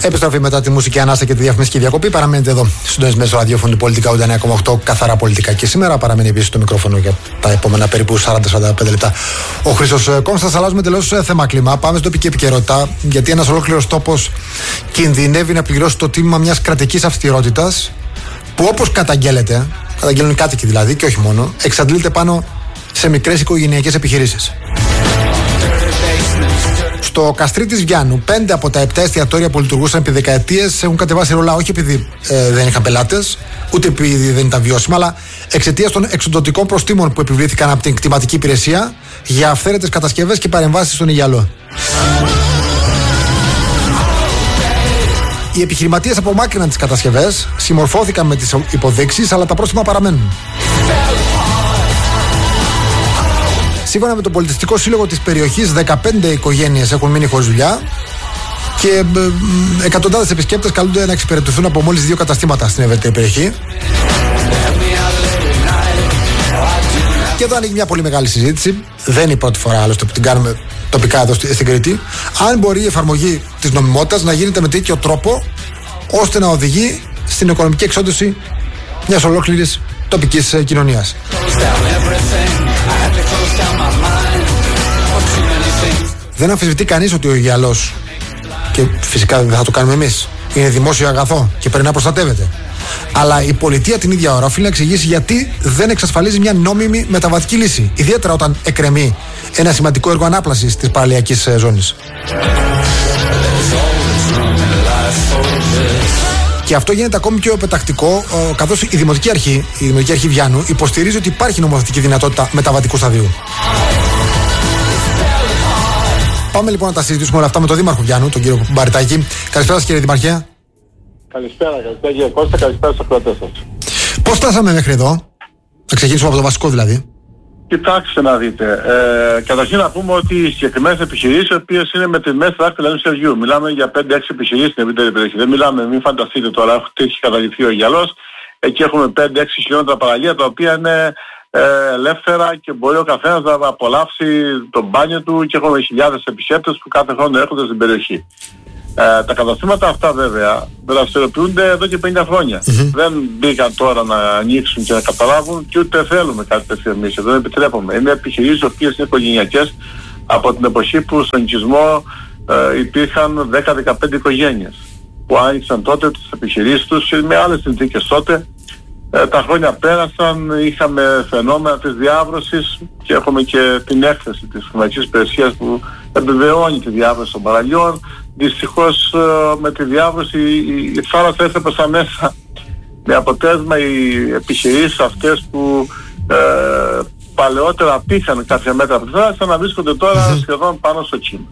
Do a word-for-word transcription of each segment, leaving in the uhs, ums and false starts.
Επιστροφή μετά τη μουσική ανάσα και τη διαφημιστική διακοπή. Παραμένετε εδώ συντονισμένοι στο ραδιόφωνο πολιτικά ογδόντα εννέα κόμμα οκτώ, καθαρά πολιτικά και σήμερα. Παραμένει επίσης το μικρόφωνο για τα επόμενα περίπου σαράντα με σαράντα πέντε λεπτά ο Χρήστος Κόνστας. Αλλάζουμε τελώς θέμα κλίμα. Πάμε στην τοπική επικαιρότητα, γιατί ένας ολόκληρος τόπος κινδυνεύει να πληρώσει το τίμημα μιας κρατικής αυστηρότητας που, όπως καταγγέλλεται, καταγγέλνουν οι κάτοικοι δηλαδή και όχι μόνο, εξαντλείται πάνω σε μικρές οικογενειακές επιχειρήσεις. Στο Καστρί της Βιάννου, πέντε από τα επτά εστιατόρια που λειτουργούσαν επί δεκαετίες έχουν κατεβάσει ρολά, όχι επειδή ε, δεν είχαν πελάτες, ούτε επειδή δεν ήταν βιώσιμα, αλλά εξαιτίας των εξοντωτικών προστίμων που επιβλήθηκαν από την κτηματική υπηρεσία για αυθαίρετες κατασκευές και παρεμβάσεις στον Αιγιαλό. Οι επιχειρηματίες απομάκρυναν τις κατασκευές, συμμορφώθηκαν με τις υποδείξεις, αλλά τα πρόστιμα παραμένουν. Σύμφωνα με το Πολιτιστικό Σύλλογο της περιοχής, δεκαπέντε οικογένειες έχουν μείνει χωρίς δουλειά και εκατοντάδες επισκέπτες καλούνται να εξυπηρετηθούν από μόλις δύο καταστήματα στην ευρύτερη περιοχή. Και εδώ ανοίγει μια πολύ μεγάλη συζήτηση. Δεν είναι η πρώτη φορά άλλωστε που την κάνουμε τοπικά εδώ στην Κρήτη. Αν μπορεί η εφαρμογή της νομιμότητας να γίνεται με τέτοιο τρόπο ώστε να οδηγεί στην οικονομική εξόντωση μιας ολόκληρης τοπικής κοινωνίας. Δεν αμφισβητεί κανείς ότι ο Αιγιαλός, και φυσικά δεν θα το κάνουμε εμείς, είναι δημόσιο αγαθό και πρέπει να προστατεύεται. Αλλά η πολιτεία την ίδια ώρα οφείλει να εξηγήσει γιατί δεν εξασφαλίζει μια νόμιμη μεταβατική λύση, ιδιαίτερα όταν εκκρεμεί ένα σημαντικό έργο ανάπλασης της παραλιακής ζώνης. Και αυτό γίνεται ακόμη πιο πετακτικό, καθώς η Δημοτική Αρχή, η Δημοτική Αρχή Βιάννου υποστηρίζει ότι υπάρχει νομοθετική δυνατότητα μεταβατικού σταδίου. Πάμε λοιπόν να τα συζητήσουμε όλα αυτά με τον Δήμαρχο Βιάννου, τον κύριο Μπαριτάκη. Καλησπέρα σας, κύριε Δημαρχέ. Καλησπέρα, καλησπέρα κύριε Κώστα, καλησπέρα στους ακροατές σας. Πώς φτάσαμε μέχρι εδώ? Θα ξεκινήσουμε από το βασικό δηλαδή. Κοιτάξτε να δείτε. Ε, καταρχήν να πούμε ότι οι συγκεκριμένες επιχειρήσεις, οι οποίες είναι με τις μέθοδες δάκτυλα ενός χεριού, μιλάμε για πέντε έξι επιχειρήσεις στην ευρύτερη περιοχή. Δεν μιλάμε, μην φανταστείτε τώρα, έχει καταγγελθεί ο Αιγιαλός. Εκεί έχουμε πέντε έξι χιλιόμετρα παραλία, τα οποία είναι ε, ελεύθερα και μπορεί ο καθένας να απολαύσει το μπάνιο του, και έχουμε χιλιάδες επισκέπτες που κάθε χρόνο έρχονται στην περιοχή. Ε, τα καταστήματα αυτά βέβαια δραστηριοποιούνται εδώ και πενήντα χρόνια. Mm-hmm. Δεν μπήκαν τώρα να ανοίξουν και να καταλάβουν, και ούτε θέλουμε κάτι τέτοιο εμείς. Δεν επιτρέπουμε. Είναι επιχειρήσεις οι οποίες είναι οικογενειακές από την εποχή που στον οικισμό ε, υπήρχαν δέκα με δεκαπέντε οικογένειες που άνοιξαν τότε τις επιχειρήσεις τους με άλλες συνθήκες τότε. Ε, τα χρόνια πέρασαν, είχαμε φαινόμενα της διάβρωσης και έχουμε και την έκθεση της Χρηματικής Υπηρεσίας που επιβεβαιώνει τη διάβρωση των παραλιών. Δυστυχώς με τη διάβρωση η θάλασσα έρθε προς τα μέσα, με αποτέλεσμα οι επιχειρήσεις αυτές που ε, παλαιότερα απήχαν κάποια μέτρα από τη θάλασσα να βρίσκονται τώρα σχεδόν πάνω στο κύμα.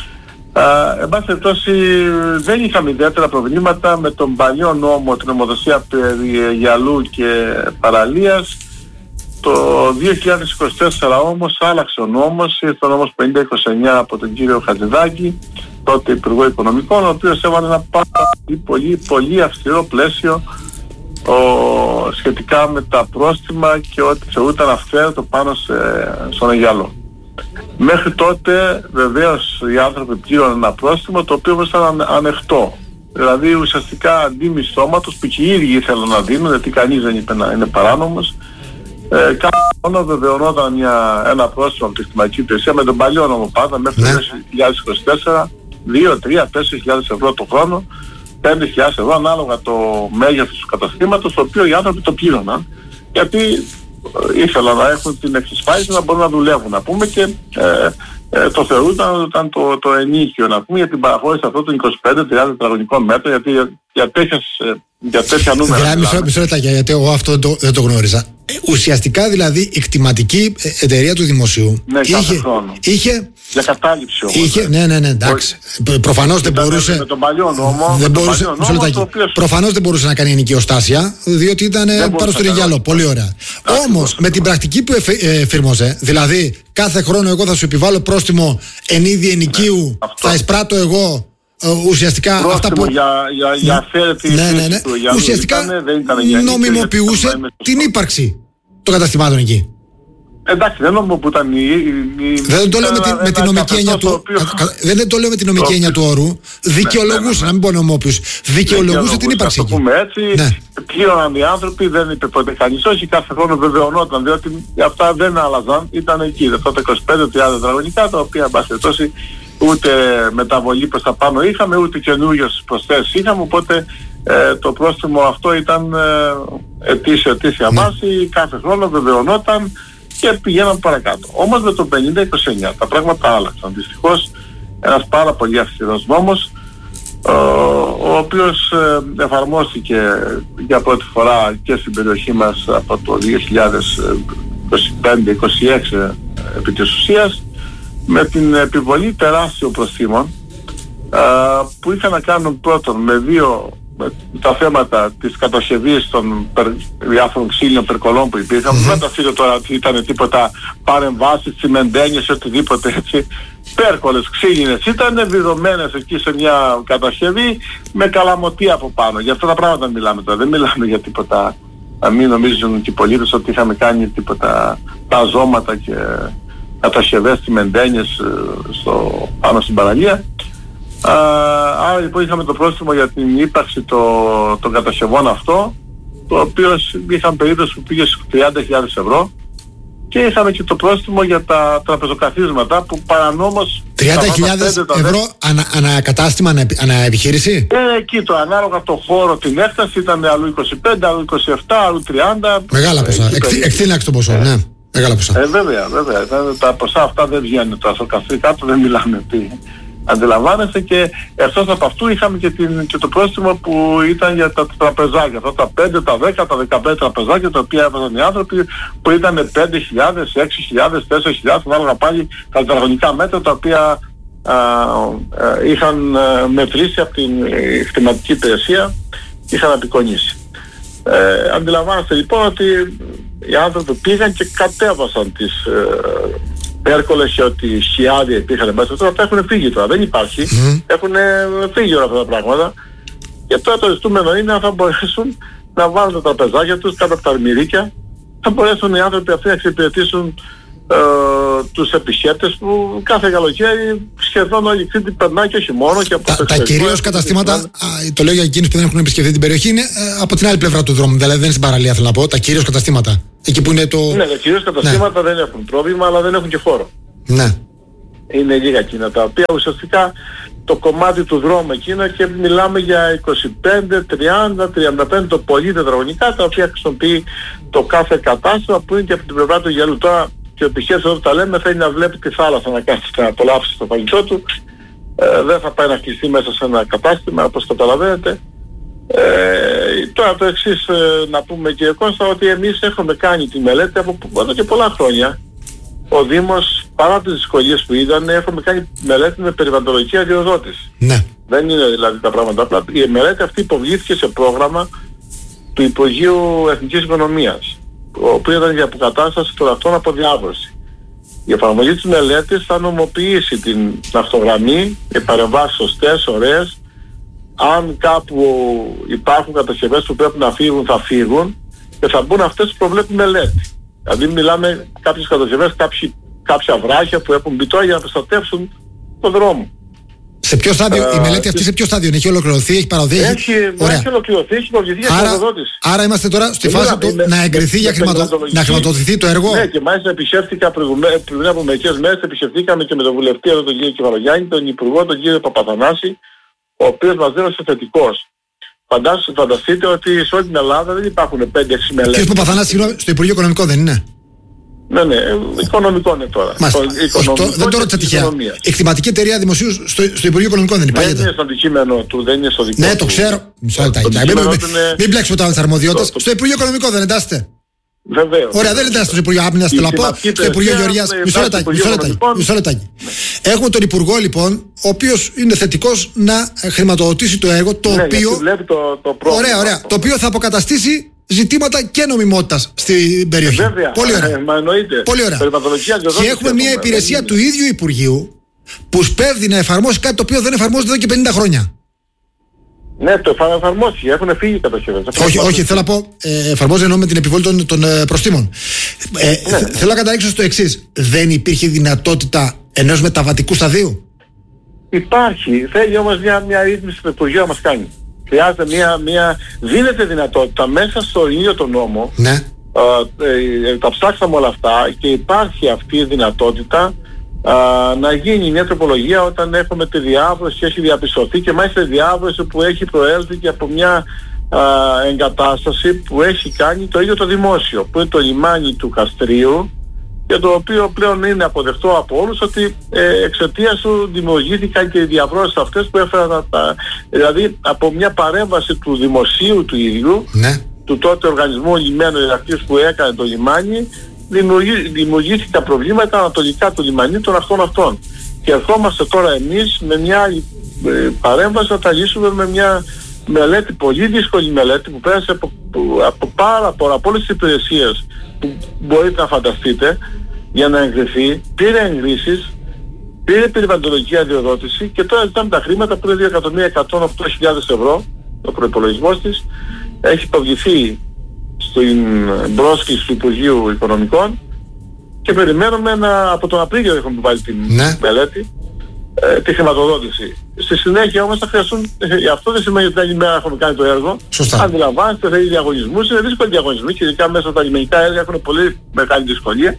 Ε, εν πάση περιπτώσει δεν είχαμε ιδιαίτερα προβλήματα με τον παλιό νόμο, την νομοθεσία περί Αιγιαλού και παραλίας. Το δύο χιλιάδες είκοσι τέσσερα όμως άλλαξε ο νόμος, ήρθε ο νόμος πενήντα είκοσι εννέα από τον κύριο Χατζηδάκη, τότε Υπουργό Οικονομικών, ο οποίος έβαλε ένα πάρα πολύ, πολύ αυστηρό πλαίσιο ο, σχετικά με τα πρόστιμα και ό,τι θεωρούταν αυθαίρετο πάνω σε, στον Αιγιαλό. Μέχρι τότε βεβαίως οι άνθρωποι πλήρωναν ένα πρόστιμο το οποίο ήταν ανεκτό. Δηλαδή ουσιαστικά αντί μισθώματος που και οι ίδιοι ήθελαν να δίνουν, γιατί κανείς δεν είπε να είναι παράνομος, ε, κάθε χρόνο βεβαιωνόταν μια, ένα πρόστιμο από τη Χρηματική Υπηρεσία με τον παλιό νόμο πάντα μέχρι το δύο χιλιάδες είκοσι τέσσερα, δύο, τρία, τέσσερις χιλιάδες ευρώ το χρόνο, πέντε χιλιάδες ευρώ ανάλογα το μέγεθος του καταστήματος, το οποίο οι άνθρωποι το πλήρωναν, γιατί ήθελαν να έχουν την εξασφάλιση να μπορούν να δουλεύουν, να πούμε, και ε, ε, το θεωρούνταν ήταν το, το ενίκιο, να πούμε, για την παραχώρηση αυτών των είκοσι πέντε με τριάντα τετραγωνικών μέτρων, γιατί για, για, τέτοιες, για τέτοια νούμερα. Δηλαδή, μισό, μισό λεπτάκι, γιατί εγώ αυτό δεν το, δεν το γνώριζα. Ε, ουσιαστικά δηλαδή η κτηματική εταιρεία του δημοσίου ναι, είχε, είχε για κατάληψη όμως. Είχε, ναι, ναι, ναι, εντάξει. Μπορεί, προφανώς δεν μπορούσε. Με τον παλιό νόμο. Δεν μπορούσε, παλιό νόμο λεπτάκι, οποίος... Προφανώς δεν μπορούσε να κάνει ενοικιοστάσια, διότι ήταν πάνω στο Αιγιαλό. Πολύ ωραία. Όμως με την πρακτική που εφήρμοζε, δηλαδή κάθε χρόνο εγώ θα σου επιβάλλω πρόστιμο εν είδη ενοικίου, ναι, θα εισπράττω εγώ. Uh, ουσιαστικά πρόστιμο αυτά που... για, για, για αφαίρετη ναι, ναι, ναι. Ουσιαστικά ήτανε, δεν ήταν νομιμοποιούσε την ύπαρξη των καταστημάτων εκεί. Εντάξει, δεν νομίζω που ήταν η... η δεν το λέω με, την, με την νομική έννοια του... Οποίο... Δεν το λέω με την νομική έννοια του όρου. Δικαιολογούσε, ναι, ναι, ναι. να μην πω νομόπιος. Δικαιολογούσε την ύπαρξη εκεί. Να το πούμε έτσι, ναι. Πλήρωναν οι άνθρωποι, δεν είπε ποτέ κανείς. Όχι, κάθε χρόνο βεβαιωνόταν, διότι αυτά δεν άλλαζαν. Ήταν εκεί, αυτά τα είκοσι πέντε τριάντα τετραγωνικά, τα οποία, εν πάση περιπτώσει, ούτε μεταβολή προς τα πάνω είχαμε, ούτε καινούριες προσθέσεις είχαμε, οπότε ε, το πρόστιμο αυτό ήταν ε, ετήσια, ετήσια ναι. βάση, κάθε χρόνο βεβαιωνόταν και πηγαίναν παρακάτω. Όμως με το πενήντα είκοσι εννιά τα πράγματα άλλαξαν. Δυστυχώς ένας πάρα πολύ αυστηρός νόμος, ο, ο οποίος ε, εφαρμόστηκε για πρώτη φορά και στην περιοχή μας από το δύο χιλιάδες είκοσι πέντε είκοσι έξι επί της ουσίας, με την επιβολή τεράστιων προστίμων που είχαν να κάνουν πρώτον με δύο με τα θέματα της κατασκευής των περ, διάφορων ξύλινων περκολών που υπήρχαν. Mm-hmm. Δεν τα φύγω τώρα ότι ήταν τίποτα παρεμβάσεις, τσιμεντένιες, οτιδήποτε έτσι. Πέρκολες ξύλινες ήταν βιδωμένες εκεί σε μια κατασκευή με καλαμωτή από πάνω. Για αυτά τα πράγματα μιλάμε τώρα. Δεν μιλάμε για τίποτα, να μην νομίζουν και οι πολίτες ότι είχαμε κάνει τίποτα τα ζώματα και κατασκευές τσιμεντένιες στο, πάνω στην παραλία. Uh, άρα λοιπόν είχαμε το πρόστιμο για την ύπαρξη το, των κατασκευών αυτό, το οποίο είχαν περίπτωση που πήγε στις τριάντα χιλιάδες ευρώ, και είχαμε και το πρόστιμο για τα τραπεζοκαθίσματα που παρανόμως τριάντα χιλιάδες ευρώ ανα, ανακατάστημα, ανα, αναεπιχείρηση. Ε, εκεί το ανάλογα το χώρο, την έκταση ήταν αλλού είκοσι πέντε, αλλού είκοσι επτά, αλλού τριάντα. Μεγάλα ποσά, εκθήναξε το ποσό, ε, ναι. Μεγάλα ποσά. Ε, βέβαια, βέβαια. Τα ποσά αυτά δεν βγαίνουν τώρα στο καφέ, κάτω δεν μιλάμε. Τι. Αντιλαμβάνεστε, και εκτός από αυτού είχαμε και, την, και το πρόστιμο που ήταν για τα τραπεζάκια. Αυτά τα πέντε, τα δέκα, τα δεκαπέντε τραπεζάκια τα οποία έβαζαν οι άνθρωποι, που ήταν πέντε χιλιάδες, έξι χιλιάδες, τέσσερα χιλιάδες, ανάλογα πάλι τα τετραγωνικά μέτρα τα οποία α, α, είχαν α, μετρήσει από την χρηματική υπηρεσία και είχαν απεικονίσει. Ε, αντιλαμβάνεστε λοιπόν ότι οι άνθρωποι πήγαν και κατέβασαν τις ε, πέρκολες και ότι χιάδια υπήρχαν μέσα. Τώρα τα έχουν φύγει τώρα, δεν υπάρχει. Mm. Έχουν φύγει όλα αυτά τα πράγματα. Και τώρα το ζητούμενο είναι αν θα μπορέσουν να βάλουν τα τραπεζάκια τους κάτω από τα αρμυρίκια, θα μπορέσουν οι άνθρωποι αυτοί να εξυπηρετήσουν ε, τους επισκέπτες που κάθε καλοκαίρι σχεδόν όλη η Κρήτη περνάει, και όχι μόνο. Και από τα τα κυρίως καταστήματα, α, το λέω για εκείνους που δεν έχουν επισκεφθεί την περιοχή, είναι ε, από την άλλη πλευρά του δρόμου. Δηλαδή δεν είναι στην παραλία, θέλω να πω. Τα κυρίως καταστήματα. Εκεί που είναι το... Ναι, τα κυρίως καταστήματα ναι. δεν έχουν πρόβλημα, αλλά δεν έχουν και χώρο. Ναι. Είναι λίγα εκείνα τα οποία ουσιαστικά το κομμάτι του δρόμου εκείνα, και μιλάμε για είκοσι πέντε, τριάντα, τριάντα πέντε το πολύ τετραγωνικά, τα οποία χρησιμοποιεί το κάθε κατάστημα που είναι και από την πλευρά του γυαλού. Τώρα και ο επιχείρης εδώ που τα λέμε θέλει να βλέπει τη θάλασσα, να κάθεται να απολαύσει το φαγητό του. Ε, δεν θα πάει να κλειστεί μέσα σε ένα κατάστημα, όπως καταλαβαίνετε. Ε, τώρα το εξής ε, να πούμε, κύριε Κώστα, ότι εμείς έχουμε κάνει τη μελέτη από εδώ και πολλά χρόνια. Ο Δήμος, παρά τις δυσκολίες που είδαν, έχουμε κάνει μελέτη με περιβαλλοντολογική αδειοδότηση. Ναι. Δεν είναι δηλαδή τα πράγματα απλά. Η μελέτη αυτή υποβλήθηκε σε πρόγραμμα του Υπουργείου Εθνικής Οικονομίας, ο οποίος ήταν για αποκατάσταση των αυτών από διάβρωση. Η εφαρμογή της μελέτης θα νομοποιήσει την αυτογραμμή, οι παρεμβάσεις σωστές, ωραίες. Αν κάπου υπάρχουν κατασκευές που πρέπει να φύγουν, θα φύγουν, και θα μπουν αυτές που προβλέπει μελέτη. Δηλαδή μιλάμε κάποιες κατασκευές, κάποια βράχια που έχουν μπει τώρα για να προστατεύσουν τον δρόμο. Σε ποιο στάδιο, uh, η μελέτη αυτή σε ποιο στάδιο έχει ολοκληρωθεί, έχει παραδοθεί? Έχει, έχει ολοκληρωθεί, έχει υποβληθεί για χρηματοδότηση. Άρα είμαστε τώρα στη φάση του να εγκριθεί για χρηματο... να χρηματοδοτηθεί το έργο. Ναι, και μάλιστα επισκέφθηκα πριν από μερικές μέρες, επισκεφθήκαμε και με τον βουλευτή εδώ τον κύριο Κεφαλογιάννη, τον υπουργό τον κύριο Παπαθανάση, ο οποίος μας δήλωσε θετικός. Φανταστείτε ότι σε όλη την Ελλάδα δεν υπάρχουν πέντε έξι μελέτες. Κύριε Παπαθανάση, στο Υπουργείο Οικονομικό δεν είναι? Ναι, ναι, οικονομικό είναι τώρα. Μάλιστα. Το, δεν το ρώτησα τυχαία. Εκτιματική εταιρεία δημοσίου στο, στο Υπουργείο Οικονομικών δεν υπάρχει? Δεν είναι στο αντικείμενο του, δεν είναι στο δικό ναι, του. το ξέρω. Μισό λεπτάκι. Μην, μην, μην μπλέξουμε τα άλλα αρμοδιότητας. Στο Υπουργείο Οικονομικό δεν εντάσσεται? Βεβαίως. Ωραία, δεν εντάσσεται στο Υπουργείο Άμυνας, θέλω να πω. Στο Υπουργείο Γεωργίας. Μισό λεπτάκι. Μισό λεπτάκι. Έχουμε τον Υπουργό λοιπόν, ο οποίος είναι θετικός να χρηματοδοτήσει το έργο, το οποίο. Ωραία, ωραία. Το οποίο θα αποκαταστήσει ζητήματα και νομιμότητας στην περιοχή. Βέβαια, πολύ ωραία. Ε, μα εννοείται. Πολύ ωραία. Και έχουμε μια υπηρεσία του ίδιου Υπουργείου που σπέβδει να εφαρμόσει κάτι το οποίο δεν εφαρμόζεται εδώ και πενήντα χρόνια. Ναι, το εφαρμόστηκε, έχουν φύγει οι κατασκευές. Όχι, όχι, θέλω να πω, ε, εφαρμόζει ενώ με την επιβολή των, των ε, προστήμων. Ε, ναι. θ, θέλω να καταλήξω στο εξής. Δεν υπήρχε δυνατότητα ενός μεταβατικού σταδίου? Υπάρχει. Θέλει όμως μια, μια ρύθμιση που το Υπουργείο να μας κάνει. Χρειάζεται μια, μια... Δίνεται δυνατότητα μέσα στο ίδιο τον νόμο. Ναι. Ε, ε, τα ψάξαμε όλα αυτά και υπάρχει αυτή η δυνατότητα Uh, να γίνει μια τροπολογία όταν έχουμε τη διάβρωση και έχει διαπιστωθεί, και μάλιστα η διάβρωση που έχει προέλθει και από μια uh, εγκατάσταση που έχει κάνει το ίδιο το δημόσιο, που είναι το λιμάνι του Καστρίου, και το οποίο πλέον είναι αποδεκτό από όλους ότι ε, εξαιτίας του δημιουργήθηκαν και οι διαβρώσεις αυτές που έφεραν τα, τα, δηλαδή από μια παρέμβαση του δημοσίου του ίδιου, ναι. του τότε οργανισμού λιμένου Ηρακλείου που έκανε το λιμάνι, Δημιουργή, δημιουργήθηκαν προβλήματα ανατολικά του λιμανιού των αυτών αυτών. Και ερχόμαστε τώρα εμείς με μια άλλη ε, παρέμβαση να τα λύσουμε με μια μελέτη, πολύ δύσκολη μελέτη που πέρασε από, από πάρα πολλά, από όλες τις υπηρεσίες που μπορείτε να φανταστείτε για να εγκριθεί. Πήρε εγκρίσεις, πήρε περιβαλλοντολογική αδειοδότηση και τώρα ζητάμε τα χρήματα που είναι δύο εκατομμύρια εκατόν οκτώ χιλιάδες ευρώ. Ο προϋπολογισμός της έχει προβληθεί στην πρόσκληση του Υπουργείου Οικονομικών και περιμένουμε να, από τον Απρίλιο έχουμε βάλει την ναι. μελέτη, ε, τη χρηματοδότηση. Στη συνέχεια όμως θα χρειαστούν, ε, αυτό δεν σημαίνει ότι την άλλη μέρα έχουμε κάνει το έργο. Σωστά. Αντιλαμβάνεστε, θέλει διαγωνισμούς, είναι δύσκολοι διαγωνισμοί και ειδικά μέσα στα λιμενικά έργα έχουν πολύ μεγάλη δυσκολία.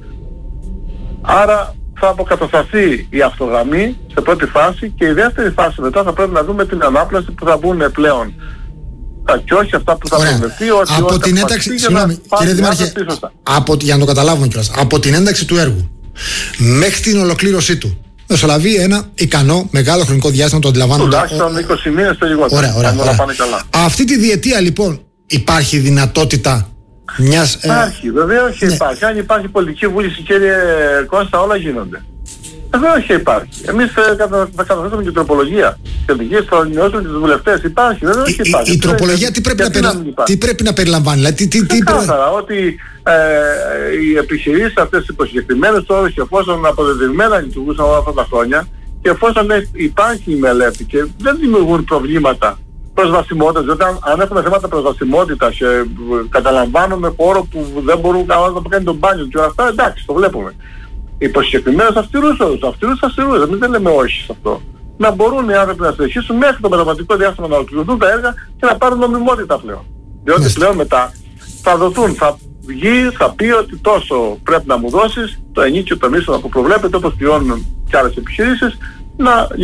Άρα θα αποκατασταθεί η αυτογραμμή σε πρώτη φάση και η δεύτερη φάση μετά θα πρέπει να δούμε την ανάπλαση που θα μπουν πλέον. Και όχι αυτά που θα προβλεφθεί, ότι από την ένταξη, συγγνώμη, κύριε Δήμαρχε, από, για να το καταλάβουμε κιόλας, από την ένταξη του έργου μέχρι την ολοκλήρωσή του μεσολαβεί ένα ικανό μεγάλο χρονικό διάστημα, το αντιλαμβάνονται. Τουλάχιστον είκοσι μήνες το λιγότερο. Ωραία, ωραία, ωραία. Πάνε καλά. Αυτή τη διετία λοιπόν υπάρχει δυνατότητα μιας... Υπάρχει, ε... βεβαίως και ναι. υπάρχει. Αν υπάρχει πολιτική βούληση, κύριε Κώστα, όλα γίνονται. Βεβαίως και υπάρχει. Εμείς θα καταθέσουμε και τροπολογία. Και οδηγίες θα ενημερώσουμε και τους βουλευτές. Υπάρχει, βεβαίως και υπάρχει. Η, η τροπολογία τι πρέπει, να, περι... τι πρέπει να περιλαμβάνει? Δηλαδή, τι, τι, Κάθαρα, ότι ε, οι επιχειρήσεις αυτές οι προσυγκεκριμένες όρους και εφόσον αποδεδειγμένα λειτουργούσαν όλα αυτά τα χρόνια και εφόσον υπάρχει η μελέτη και δεν δημιουργούν προβλήματα προσβασιμότητας, δηλαδή αν, αν έχουμε θέματα προσβασιμότητας και καταλαμβάνουμε χώρο που δεν μπορούν κανένας να κάνει τον μπάνιο και όλα αυτά, εντάξει, το βλέπουμε. Οι προσυγκεκριμένες αυστηρούς όρους, αυστηρούς αυστηρούς, εμείς δεν λέμε όχι σε αυτό. Να μπορούν οι άνθρωποι να συνεχίσουν μέχρι το μεταβατικό διάστημα να ολοκληρωθούν τα έργα και να πάρουν νομιμότητα πλέον. Διότι Μάλιστα. πλέον μετά θα δοθούν, θα βγει, θα πει ότι τόσο πρέπει να μου δώσεις το ενίκιο το μίσθο που προβλέπεται, όπως πληρώνουν και άλλες επιχειρήσεις, να